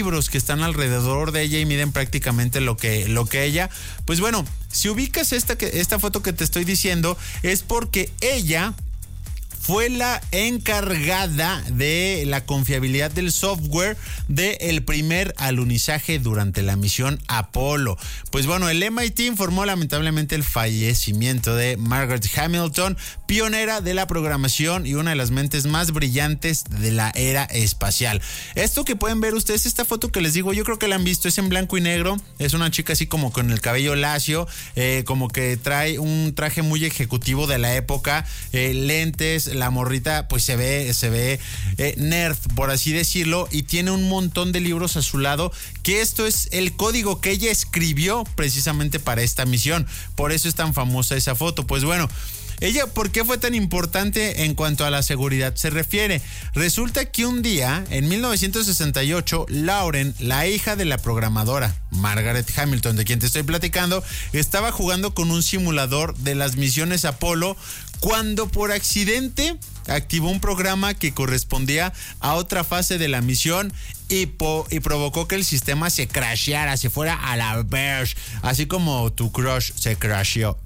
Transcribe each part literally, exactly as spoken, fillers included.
libros que están alrededor de ella y miden prácticamente lo que, lo que ella. Pues bueno, si ubicas esta, esta foto que te estoy diciendo, es porque ella fue la encargada de la confiabilidad del software del primer alunizaje durante la misión Apolo. Pues bueno, el M I T informó lamentablemente el fallecimiento de Margaret Hamilton, pionera de la programación y una de las mentes más brillantes de la era espacial. Esto que pueden ver ustedes, esta foto que les digo, yo creo que la han visto, es en blanco y negro, es una chica así como con el cabello lacio, eh, como que trae un traje muy ejecutivo de la época, eh, lentes. La morrita pues se ve, se ve eh, nerd, por así decirlo, y tiene un montón de libros a su lado, que esto es el código que ella escribió precisamente para esta misión. Por eso es tan famosa esa foto. Pues bueno, ella, ¿por qué fue tan importante en cuanto a la seguridad se refiere? Resulta que un día, en mil novecientos sesenta y ocho, Lauren, la hija de la programadora Margaret Hamilton, de quien te estoy platicando, estaba jugando con un simulador de las misiones Apolo cuando por accidente activó un programa que correspondía a otra fase de la misión y, po- y provocó que el sistema se crasheara, se fuera a la verge, así como tu crush se crasheó.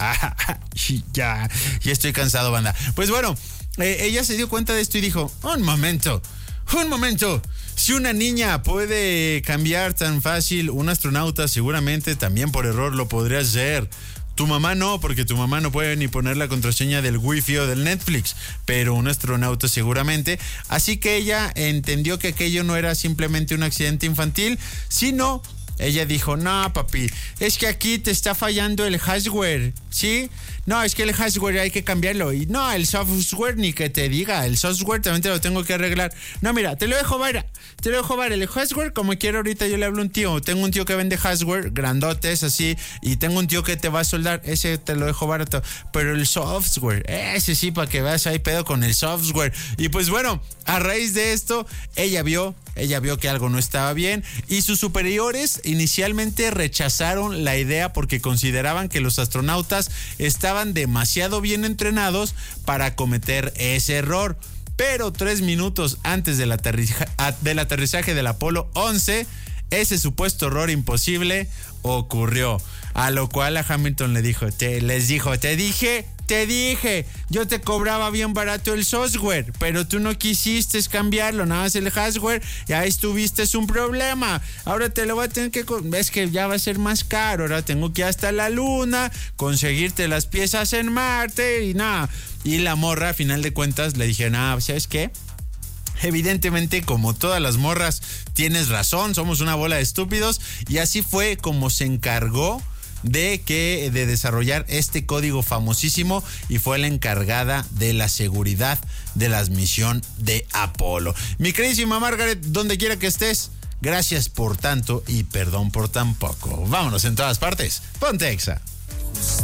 ya, ya estoy cansado, banda. Pues bueno, eh, ella se dio cuenta de esto y dijo, un momento, un momento. Si una niña puede cambiar tan fácil, un astronauta seguramente también por error lo podría hacer. Tu mamá no, porque tu mamá no puede ni poner la contraseña del wifi o del Netflix, pero un astronauta seguramente. Así que ella entendió que aquello no era simplemente un accidente infantil, sino ella dijo, no, papi, es que aquí te está fallando el hardware, ¿sí? No, es que el hardware hay que cambiarlo. Y no, el software ni que te diga, el software también te lo tengo que arreglar. No, mira, te lo dejo ver, te lo dejo ver. El hardware, como quiero ahorita, yo le hablo a un tío. Tengo un tío que vende hardware, grandotes, así, y tengo un tío que te va a soldar. Ese te lo dejo barato. Pero el software, ese sí, para que veas, hay pedo con el software. Y pues bueno, a raíz de esto, ella vio... Ella vio que algo no estaba bien y sus superiores inicialmente rechazaron la idea porque consideraban que los astronautas estaban demasiado bien entrenados para cometer ese error. Pero tres minutos antes del, aterriza- del aterrizaje del Apolo once, ese supuesto error imposible ocurrió. A lo cual a Hamilton le dijo, te, les dijo, te dije... Te dije, yo te cobraba bien barato el software, pero tú no quisiste cambiarlo, nada más el hardware, y ahí tuviste un problema. Ahora te lo voy a tener que... Es que ya va a ser más caro, ahora tengo que ir hasta la luna, conseguirte las piezas en Marte y nada. Y la morra, a final de cuentas, le dije, nada, ¿sabes qué? Evidentemente, como todas las morras, tienes razón, somos una bola de estúpidos, y así fue como se encargó de que de desarrollar este código famosísimo y fue la encargada de la seguridad de la misión de Apolo. Mi queridísima Margaret, donde quiera que estés, gracias por tanto y perdón por tan poco. Vámonos en todas partes. Ponte Exa.